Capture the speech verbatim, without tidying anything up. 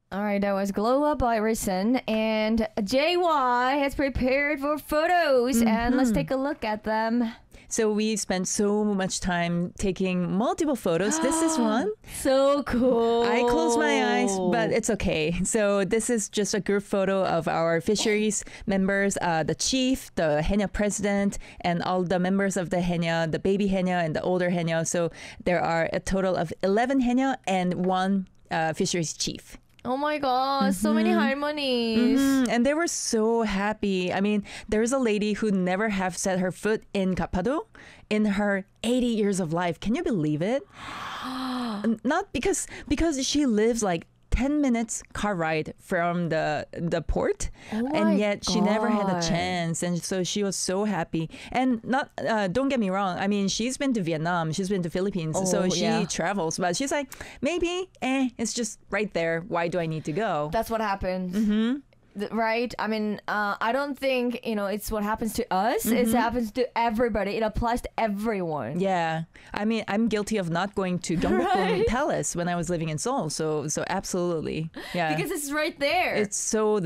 All right, that was Glow Up by Risen, and J Y has prepared for photos, and let's take a look at them. So we spent so much time taking multiple photos. This is one. So cool. I close my eyes, but it's okay. So this is just a group photo of our fisheries members, uh, the chief, the Haenyeo president, and all the members of the Haenyeo, the baby Haenyeo and the older Haenyeo. So there are a total of eleven Haenyeo and one uh, fisheries chief. Oh my god, so many harmonies. Mm, and they were so happy. I mean, there's a lady who never have set her foot in Gapado in her eighty years of life. Can you believe it? Not because because she lives like ten minutes car ride from the the port, Oh my and yet she never had a God. chance, and so she was so happy. And not uh, don't get me wrong, I mean, she's been to Vietnam, she's been to Philippines, Oh, so she yeah. travels, but she's like, maybe eh, it's just right there, why do I need to go? That's what happens. Mm-hmm. Right? I mean, uh, I don't think, you know, it's what happens to us. It happens to everybody. It applies to everyone. Yeah, I mean, I'm guilty of not going to Gyeongbokgung Right. Palace when I was living in Seoul, so so absolutely, yeah, Because it's right there. it's so